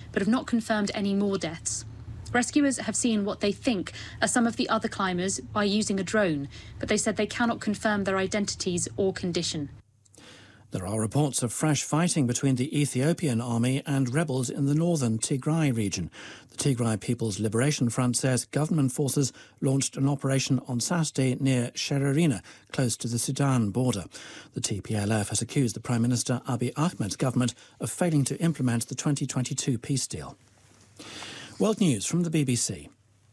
but have not confirmed any more deaths. Rescuers have seen what they think are some of the other climbers by using a drone, but they said they cannot confirm their identities or condition. There are reports of fresh fighting between the Ethiopian army and rebels in the northern Tigray region. The Tigray People's Liberation Front says government forces launched an operation on Saturday near Shererina, close to the Sudan border. The TPLF has accused the Prime Minister Abiy Ahmed's government of failing to implement the 2022 peace deal. World News from the BBC.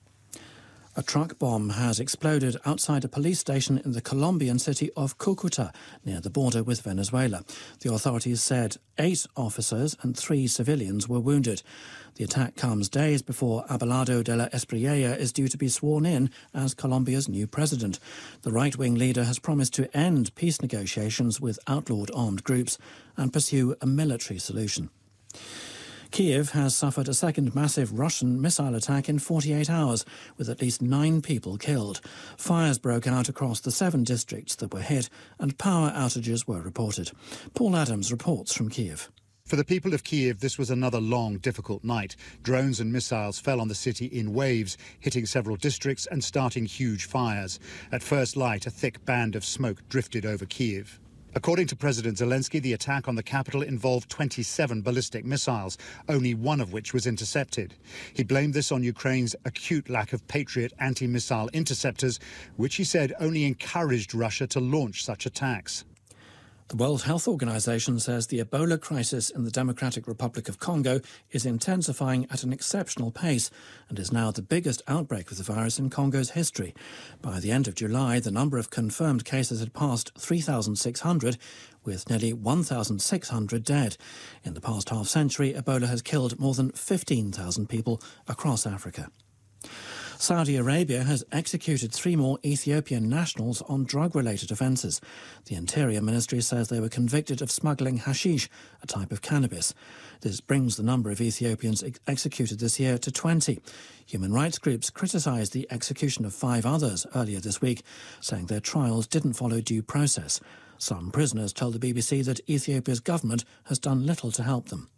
A truck bomb has exploded outside a police station in the Colombian city of Cúcuta, near the border with Venezuela. The authorities said 8 officers and 3 civilians were wounded. The attack comes days before Abelardo de la Espriella is due to be sworn in as Colombia's new president. The right-wing leader has promised to end peace negotiations with outlawed armed groups and pursue a military solution. Kiev has suffered a second massive Russian missile attack in 48 hours, with at least 9 people killed. Fires broke out across the 7 districts that were hit, and power outages were reported. Paul Adams reports from Kiev. For the people of Kiev, this was another long, difficult night. Drones and missiles fell on the city in waves, hitting several districts and starting huge fires. At first light, a thick band of smoke drifted over Kiev. According to President Zelensky, the attack on the capital involved 27 ballistic missiles, only one of which was intercepted. He blamed this on Ukraine's acute lack of Patriot anti-missile interceptors, which he said only encouraged Russia to launch such attacks. The World Health Organization says the Ebola crisis in the Democratic Republic of Congo is intensifying at an exceptional pace and is now the biggest outbreak of the virus in Congo's history. By the end of July, the number of confirmed cases had passed 3,600, with nearly 1,600 dead. In the past half-century, Ebola has killed more than 15,000 people across Africa. Saudi Arabia has executed 3 more Ethiopian nationals on drug-related offences. The Interior Ministry says they were convicted of smuggling hashish, a type of cannabis. This brings the number of Ethiopians executed this year to 20. Human rights groups criticised the execution of 5 others earlier this week, saying their trials didn't follow due process. Some prisoners told the BBC that Ethiopia's government has done little to help them.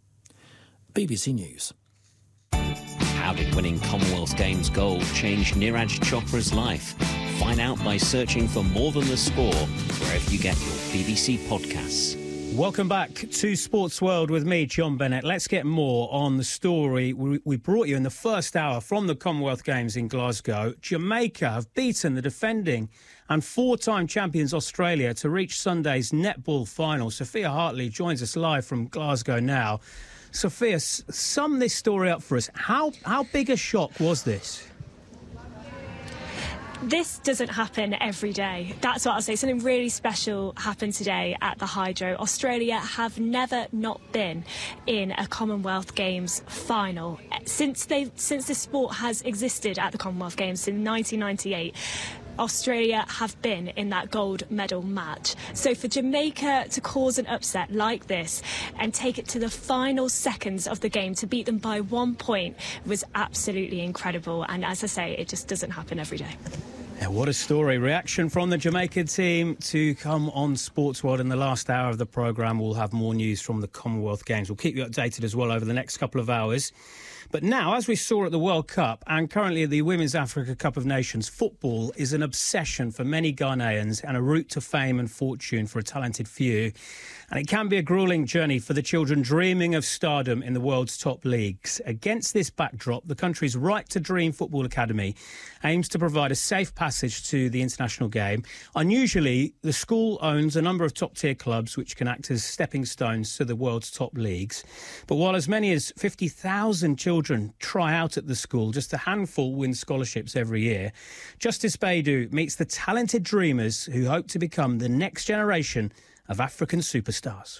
BBC News. How did winning Commonwealth Games gold change Neeraj Chopra's life? Find out by searching for More Than the Score wherever you get your BBC podcasts. Welcome back to Sports World with me, John Bennett. Let's get more on the story we brought you in the first hour from the Commonwealth Games in Glasgow. Jamaica have beaten the defending and 4-time champions Australia to reach Sunday's netball final. Sophia Hartley joins us live from Glasgow now. Sophia, sum this story up for us. How big a shock was this? This doesn't happen every day. That's what I'll say. Something really special happened today at the Hydro. Australia have never not been in a Commonwealth Games final. Since the sport has existed at the Commonwealth Games in 1998, Australia have been in that gold medal match. So for Jamaica to cause an upset like this and take it to the final seconds of the game to beat them by 1 point was absolutely incredible. And as I say, it just doesn't happen every day. Yeah, what a story. Reaction from the Jamaican team to come on Sports World in the last hour of the programme. We'll have more news from the Commonwealth Games. We'll keep you updated as well over the next couple of hours. But now, as we saw at the World Cup and currently at the Women's Africa Cup of Nations, football is an obsession for many Ghanaians and a route to fame and fortune for a talented few. And it can be a gruelling journey for the children dreaming of stardom in the world's top leagues. Against this backdrop, the country's Right to Dream Football Academy aims to provide a safe passage to the international game. Unusually, the school owns a number of top-tier clubs which can act as stepping stones to the world's top leagues. But while as many as 50,000 children try out at the school, just a handful win scholarships every year. Justice Baidu meets the talented dreamers who hope to become the next generation of African superstars.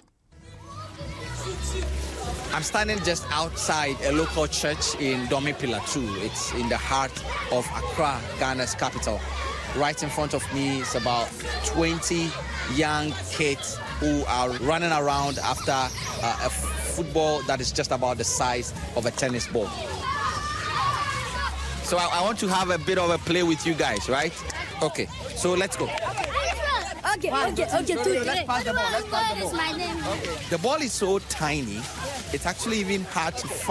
I'm standing just outside a local church in Dome Plateau. It's in the heart of Accra, Ghana's capital. Right in front of me is about 20 young kids who are running around after a football that is just about the size of a tennis ball. So I want to have a bit of a play with you guys, right? Okay, so let's go. Okay. Let's pass the ball. What is my name? Okay. The ball is so tiny, it's actually even hard to